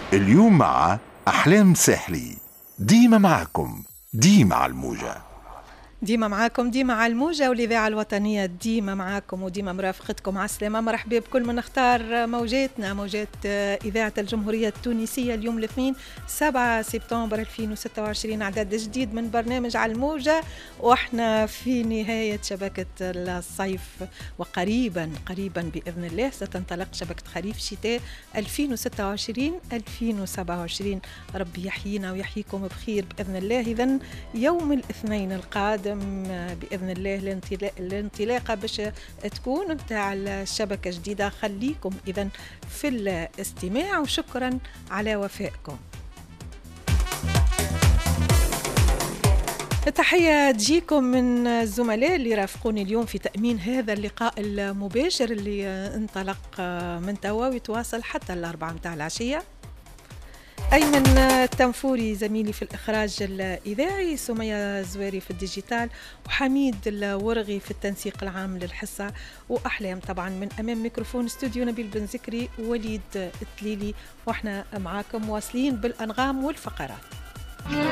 اليوم مع أحلام ساحلي، ديما معكم، ديما على الموجة. ديما معاكم، ديما على الموجة والإذاعة الوطنية، ديما معاكم وديما مرافقتكم. عسلامة، مرحبا بكل من اختار موجاتنا، موجات إذاعة الجمهورية التونسية. اليوم الاثنين 7 سبتمبر 2026، عدد جديد من برنامج على الموجة، واحنا في نهاية شبكة الصيف، وقريبا بإذن الله ستنطلق شبكة خريف شتاء 2026-2027. ربي يحيينا ويحييكم بخير بإذن الله. إذن يوم الاثنين القادم بإذن الله الانطلاقة باش تكون متاع الشبكة جديدة. خليكم إذن في الاستماع وشكرا على وفائكم. التحية تجيكم من الزملاء اللي رافقوني اليوم في تأمين هذا اللقاء المباشر اللي انطلق من توا ويتواصل حتى 4 متاع العشية. أيمن التنفوري زميلي في الإخراج الإذاعي، سمية زواري في الديجيتال، وحميد الورغي في التنسيق العام للحصة، وأحلام طبعا من أمام ميكروفون استوديو نبيل بن ذكري، وليد التليلي، وإحنا معاكم واصلين بالأنغام والفقرات.